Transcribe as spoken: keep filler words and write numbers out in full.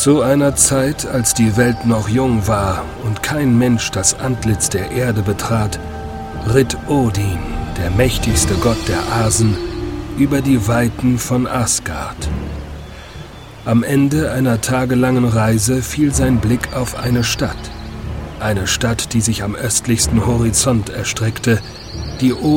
Zu einer Zeit, als die Welt noch jung war und kein Mensch das Antlitz der Erde betrat, ritt Odin, der mächtigste Gott der Asen, über die Weiten von Asgard. Am Ende einer tagelangen Reise fiel sein Blick auf eine Stadt. Eine Stadt, die sich am östlichsten Horizont erstreckte, die